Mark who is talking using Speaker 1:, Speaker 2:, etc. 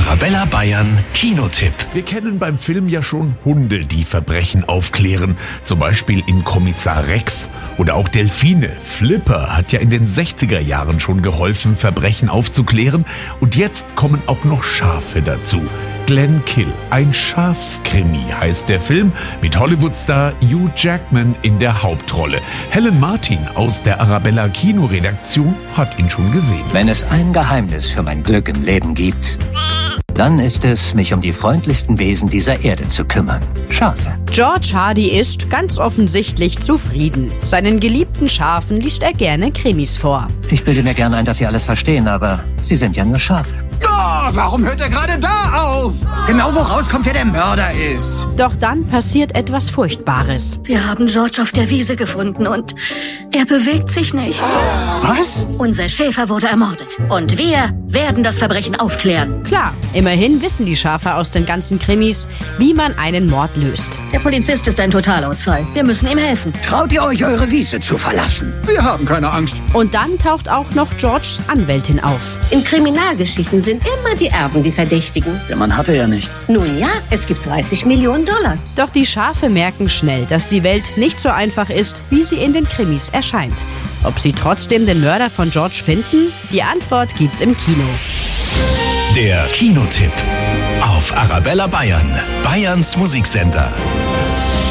Speaker 1: Arabella Bayern Kinotipp.
Speaker 2: Wir kennen beim Film ja schon Hunde, die Verbrechen aufklären. Zum Beispiel in Kommissar Rex. Oder auch Delfine. Flipper hat ja in den 60er Jahren schon geholfen, Verbrechen aufzuklären. Und jetzt kommen auch noch Schafe dazu. Glenn Kill, ein Schafskrimi heißt der Film, mit Hollywood-Star Hugh Jackman in der Hauptrolle. Helen Martin aus der Arabella Kinoredaktion hat ihn schon gesehen.
Speaker 3: Wenn es ein Geheimnis für mein Glück im Leben gibt, dann ist es, mich um die freundlichsten Wesen dieser Erde zu kümmern. Schafe.
Speaker 4: George Hardy ist ganz offensichtlich zufrieden. Seinen geliebten Schafen liest er gerne Krimis vor.
Speaker 3: Ich bilde mir gerne ein, dass Sie alles verstehen, aber Sie sind ja nur Schafe.
Speaker 5: Oh, warum hört er gerade da auf? Genau wo rauskommt, wer der Mörder ist.
Speaker 4: Doch dann passiert etwas Furchtbares.
Speaker 6: Wir haben George auf der Wiese gefunden und er bewegt sich nicht.
Speaker 5: Was?
Speaker 6: Unser Schäfer wurde ermordet und wir werden das Verbrechen aufklären.
Speaker 4: Klar, immerhin wissen die Schafe aus den ganzen Krimis, wie man einen Mord löst.
Speaker 6: Der Polizist ist ein Totalausfall. Wir müssen ihm helfen.
Speaker 5: Traut ihr euch, eure Wiese zu verlassen? Wir haben keine Angst.
Speaker 4: Und dann taucht auch noch Georges Anwältin auf.
Speaker 7: In Kriminalgeschichten sind immer die Erben die Verdächtigen.
Speaker 5: Der Mann hatte ja nichts.
Speaker 7: Nun ja, es gibt 30 Millionen $.
Speaker 4: Doch die Schafe merken schnell, dass die Welt nicht so einfach ist, wie sie in den Krimis erscheint. Ob sie trotzdem den Mörder von George finden? Die Antwort gibt's im Kino.
Speaker 1: Der Kinotipp auf Arabella Bayern, Bayerns Musiksender.